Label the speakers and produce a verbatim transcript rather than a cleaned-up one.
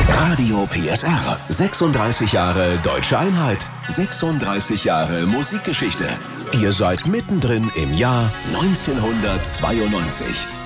Speaker 1: Radio P S R. sechsunddreißig Jahre Deutsche Einheit. sechsunddreißig Jahre Musikgeschichte. Ihr seid mittendrin im Jahr neunzehnhundertzweiundneunzig.